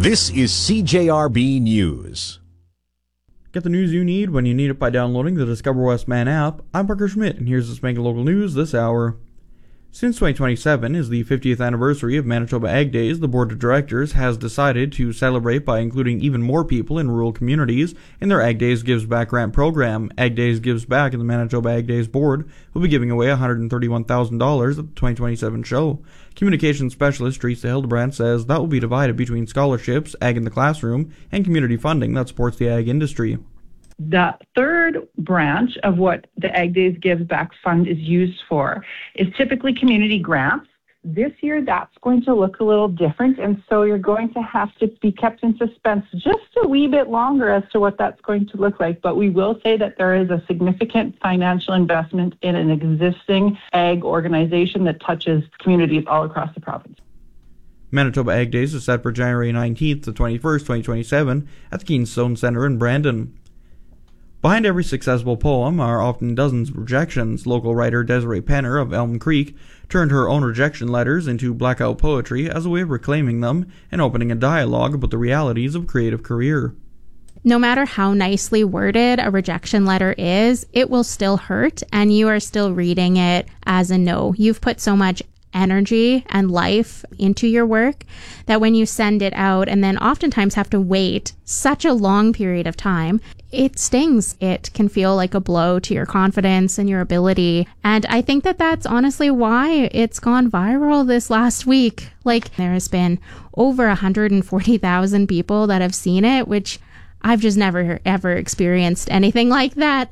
This is CJRB News. Get the news you need when you need it by downloading the Discover Westman app. I'm Parker Schmidt, and here's what's making local news this hour. Since 2027 is the 50th anniversary of Manitoba Ag Days, the Board of Directors has decided to celebrate by including even more people in rural communities in their Ag Days Gives Back grant program. Ag Days Gives Back and the Manitoba Ag Days Board will be giving away $131,000 at the 2027 show. Communications specialist Teresa Hildebrandt says that will be divided between scholarships, Ag in the Classroom, and community funding that supports the ag industry. The third branch of what the Ag Days Gives Back Fund is used for is typically community grants. This year, that's going to look a little different, and so you're going to have to be kept in suspense just a wee bit longer as to what that's going to look like. But we will say that there is a significant financial investment in an existing ag organization that touches communities all across the province. Manitoba Ag Days is set for January 19th to 21st, 2027 at the Keenstone Centre in Brandon. Behind every successful poem are often dozens of rejections. Local writer Desiree Penner of Elm Creek turned her own rejection letters into blackout poetry as a way of reclaiming them and opening a dialogue about the realities of a creative career. No matter how nicely worded a rejection letter is, it will still hurt, and you are still reading it as a no. You've put so much energy and life into your work that when you send it out and then oftentimes have to wait such a long period of time, it stings. It can feel like a blow to your confidence and your ability. And I think that that's honestly why it's gone viral this last week. Like, there has been over 140,000 people that have seen it, which I've just never ever experienced anything like that.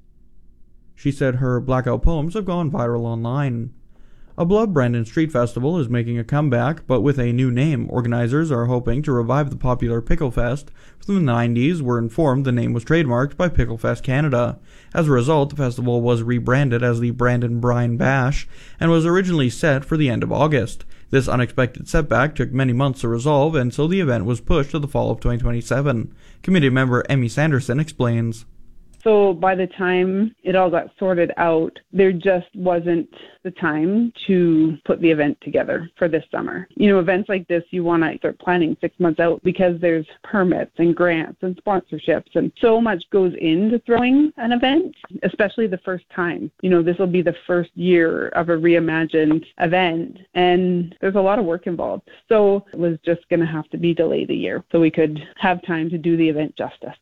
She said her blackout poems have gone viral online. Above Brandon Street Festival is making a comeback, but with a new name. Organizers are hoping to revive the popular Pickle Fest. From the 90s, we're informed the name was trademarked by Pickle Fest Canada. As a result, the festival was rebranded as the Brandon Brine Bash and was originally set for the end of August. This unexpected setback took many months to resolve, and so the event was pushed to the fall of 2027. Committee member Emmy Sanderson explains. So by the time it all got sorted out, there just wasn't the time to put the event together for this summer. You know, events like this, you want to start planning 6 months out because there's permits and grants and sponsorships, and so much goes into throwing an event, especially the first time. You know, this will be the first year of a reimagined event, and there's a lot of work involved. So it was just going to have to be delayed a year so we could have time to do the event justice.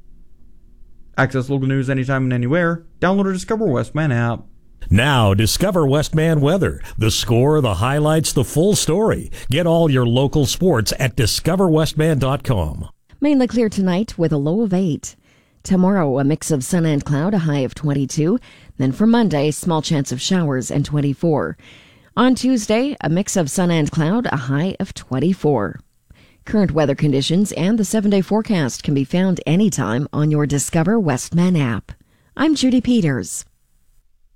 Access local news anytime and anywhere. Download the Discover Westman app. Now, Discover Westman weather. The score, the highlights, the full story. Get all your local sports at discoverwestman.com. Mainly clear tonight with a low of 8. Tomorrow, a mix of sun and cloud, a high of 22. Then for Monday, small chance of showers and 24. On Tuesday, a mix of sun and cloud, a high of 24. Current weather conditions and the 7-day forecast can be found anytime on your Discover Westman app. I'm Judy Peters.